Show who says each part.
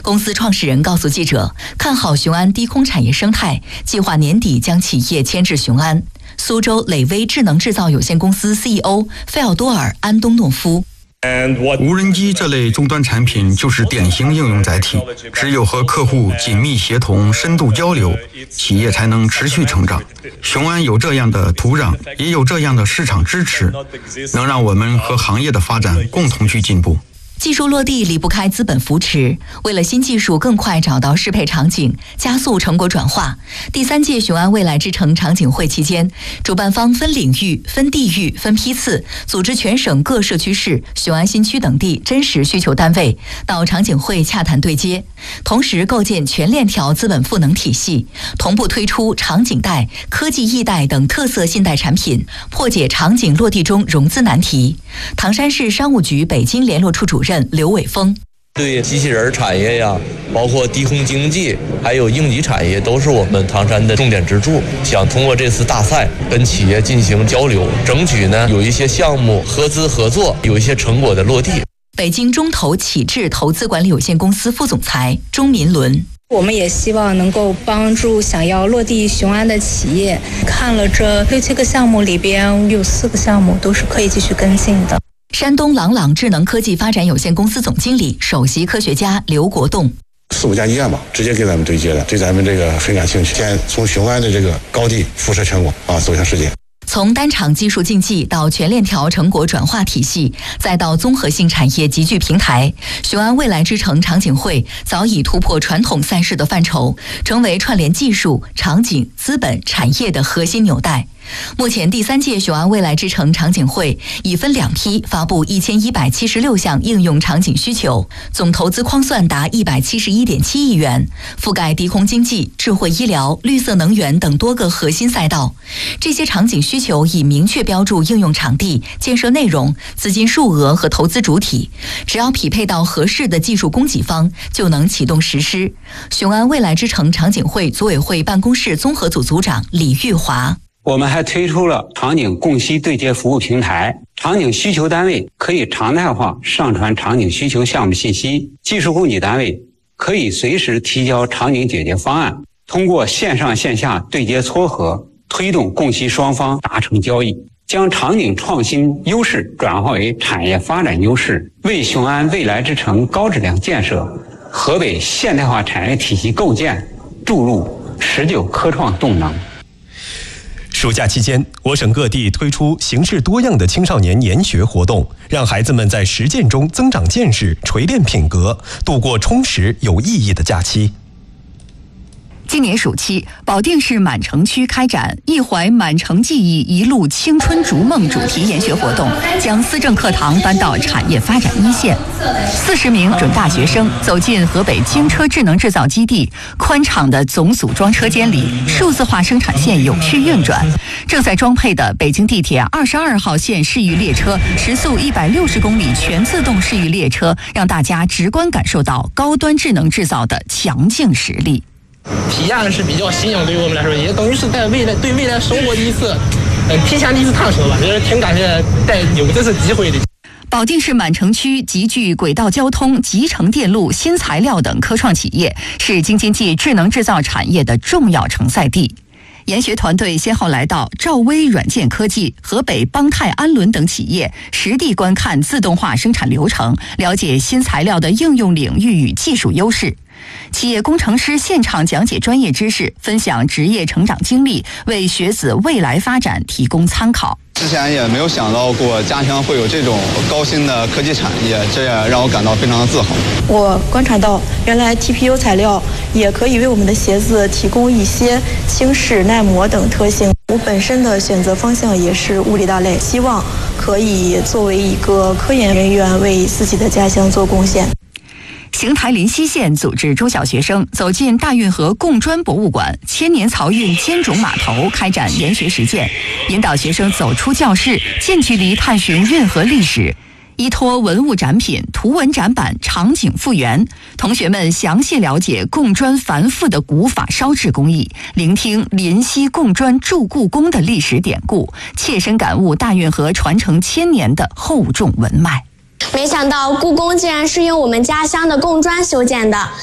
Speaker 1: 公司创始人告诉记者，看好雄安低空产业生态，计划年底将企业迁至雄安。苏州磊威智能制造有限公司 CEO 费奥多尔·安东诺夫。
Speaker 2: 无人机这类终端产品就是典型应用载体，只有和客户紧密协同、深度交流，企业才能持续成长。雄安有这样的土壤，也有这样的市场支持，能让我们和行业的发展共同去进步。
Speaker 1: 技术落地离不开资本扶持，为了新技术更快找到适配场景，加速成果转化。第3届雄安未来之城场景会期间，主办方分领域、分地域、分批次，组织全省各社区市、雄安新区等地真实需求单位到场景会洽谈对接，同时构建全链条资本赋能体系，同步推出场景贷、科技易贷等特色信贷产品，破解场景落地中融资难题。唐山市商务局北京联络处主任刘伟峰：
Speaker 3: 对机器人产业呀，包括低空经济，还有应急产业，都是我们唐山的重点支柱。想通过这次大赛跟企业进行交流，争取呢有一些项目合资合作，有一些成果的落地。
Speaker 1: 北京中投启智投资管理有限公司副总裁钟民伦：
Speaker 4: 我们也希望能够帮助想要落地雄安的企业，看了这6、7个项目里边，有4个项目都是可以继续跟进的。
Speaker 1: 山东朗朗智能科技发展有限公司总经理、首席科学家刘国栋
Speaker 5: ：4、5家医院吧，直接给咱们对接的，对咱们这个很感兴趣。现在从雄安的这个高地辐射全国走向世界。
Speaker 1: 从单场技术竞技到全链条成果转化体系，再到综合性产业集聚平台，雄安未来之城场景会早已突破传统赛事的范畴，成为串联技术、场景、资本、产业的核心纽带。目前第3届雄安未来之城场景会已分2批发布1176项应用场景需求，总投资框算达171.7亿元，覆盖低空经济、智慧医疗、绿色能源等多个核心赛道。这些场景需求已明确标注应用场地、建设内容、资金数额和投资主体，只要匹配到合适的技术供给方，就能启动实施。雄安未来之城场景会组委会办公室综合组组长李玉华：
Speaker 6: 我们还推出了场景供需对接服务平台，场景需求单位可以常态化上传场景需求项目信息，技术供给单位可以随时提交场景解决方案，通过线上线下对接撮合，推动供需双方达成交易，将场景创新优势转化为产业发展优势，为雄安未来之城高质量建设、河北现代化产业体系构建注入持久科创动能。
Speaker 7: 暑假期间，我省各地推出形式多样的青少年研学活动，让孩子们在实践中增长见识、锤炼品格，度过充实有意义的假期。
Speaker 8: 今年暑期，保定市满城区开展“一怀满城记忆，一路青春逐梦”主题研学活动，将思政课堂搬到产业发展一线。40名准大学生走进河北京车智能制造基地，宽敞的总组装车间里，数字化生产线有序运转。正在装配的北京地铁22号线市域列车，时速160公里全自动市域列车，让大家直观感受到高端智能制造的强劲实力。
Speaker 9: 体验是比较新颖，对于我们来说，也等于是在对未来生活的一次提前的一次探索吧，也是挺感谢有这次机会的。
Speaker 8: 保定市满城区集聚轨道交通、集成电路、新材料等科创企业，是京津冀智能制造产业的重要承载地。研学团队先后来到兆威软件科技、河北邦泰安伦等企业，实地观看自动化生产流程，了解新材料的应用领域与技术优势。企业工程师现场讲解专业知识，分享职业成长经历，为学子未来发展提供参考。
Speaker 10: 之前也没有想到过家乡会有这种高新的科技产业，这也让我感到非常的自豪。
Speaker 11: 我观察到，原来 TPU 材料也可以为我们的鞋子提供一些轻适、耐磨等特性。我本身的选择方向也是物理大类，希望可以作为一个科研人员为自己的家乡做贡献。
Speaker 8: 邢台临溪县组织中小学生走进大运河贡砖博物馆、千年漕运尖种码头，开展研学实践，引导学生走出教室，近距离探寻运河历史。依托文物展品、图文展板、场景复原，同学们详细了解贡砖繁复的古法烧制工艺，聆听临溪贡砖筑故宫的历史典故，切身感悟大运河传承1000年的厚重文脉。
Speaker 12: 没想到故宫竟然是用我们家乡的贡砖修建的。